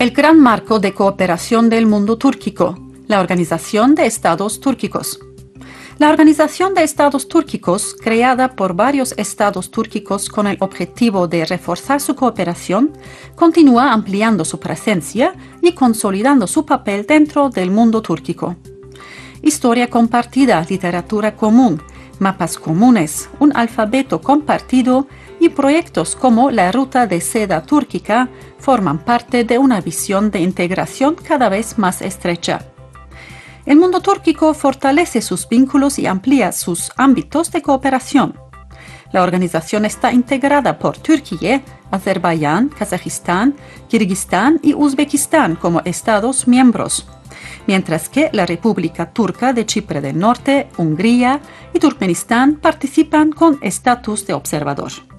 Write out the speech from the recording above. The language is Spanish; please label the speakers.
Speaker 1: El Gran Marco de Cooperación del Mundo Túrquico, la Organización de Estados Túrquicos. La Organización de Estados Túrquicos, creada por varios estados túrquicos con el objetivo de reforzar su cooperación, continúa ampliando su presencia y consolidando su papel dentro del mundo túrquico. Historia compartida, literatura común, mapas comunes, un alfabeto compartido y proyectos como la Ruta de Seda Túrquica forman parte de una visión de integración cada vez más estrecha. El mundo túrquico fortalece sus vínculos y amplía sus ámbitos de cooperación. La organización está integrada por Turquía, Azerbaiyán, Kazajistán, Kirguistán y Uzbekistán como estados miembros, mientras que la República Turca de Chipre del Norte, Hungría y Turkmenistán participan con estatus de observador.